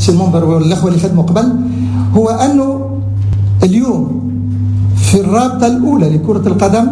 السي المنبر والأخوة اللي خدموا قبل، هو أنه اليوم في الرابطة الأولى لكرة القدم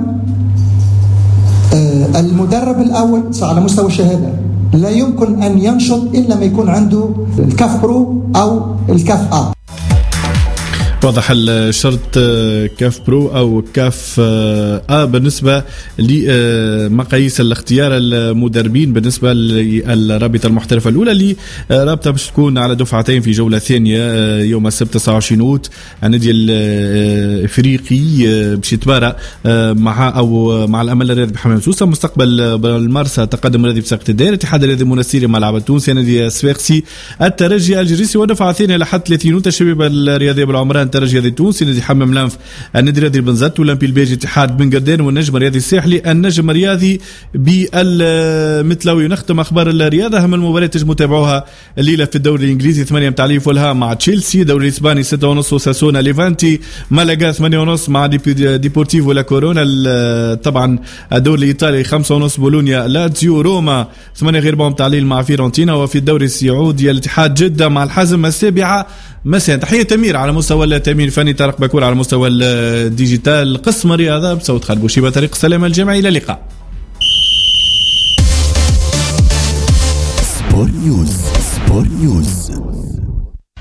المدرب الأول على مستوى الشهادة لا يمكن أن ينشط إلا ما يكون عنده الكاف برو أو الكاف آ. واضح الشرط كاف برو أو كاف بالنسبة لمقاييس الاختيار المدربين بالنسبة للرابطة المحترفة الأولى اللي رابطة باش تكون على دفعتين في جولة ثانية يوم السبت 29 أوت. النادي الإفريقي باش يتبارى مع الأمل الرياضي بحمام سوسة. مستقبل المرسى تقدم الرياضي بساقة الدائرة، الاتحاد الرياضي منسيري ملعب التونسي، نادي الصفاقسي، الترجي الجريسي، ودفعة ثانية لحد 30 أوت الشباب الرياضية بالعمران، الترجي التونسي، نادي حمام لانف، النادي الرياضي بنزرت، والأولمبي البيجي، اتحاد بن قردان، والنجم الرياضي الساحلي، النجم الرياضي بالمتلوي. نختم اخبار الرياضه. اهم المباريات تجمعوا تتابعوها الليله في الدوري الانجليزي: 8 متاع فولهام مع تشيلسي، الدوري الاسباني 6:30 وساسونا ليفانتي، مالاغا 8:30 مع ديبورتيفو لا كورونا. طبعا الدوري الايطالي 5:30 بولونيا لاتزيو، روما 8:15 متاع مع فيرونتينا. وفي الدوري السعودي الاتحاد جده مع الحزم 7 مساء. تحيه تمير على مستوى التامين الفني، طارق بكور على مستوى الديجيتال، قسم الرياضه بصوت خالد بوشيبه، طريق السلامه الجميع. الى اللقاء. سبور نيوز.